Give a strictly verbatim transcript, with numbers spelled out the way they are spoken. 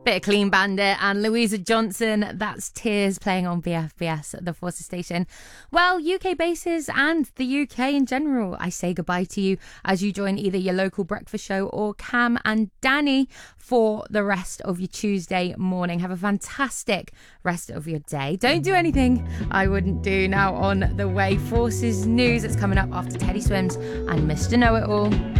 Bit of Clean Bandit and Louisa Johnson. That's Tears playing on B F B S at the Forces Station. Well, U K bases and the U K in general, I say goodbye to you as you join either your local breakfast show or Cam and Danny for the rest of your Tuesday morning. Have a fantastic rest of your day. Don't do anything I wouldn't do. Now on the way, Forces News. It's coming up after Teddy Swims and Mister Know-It-All.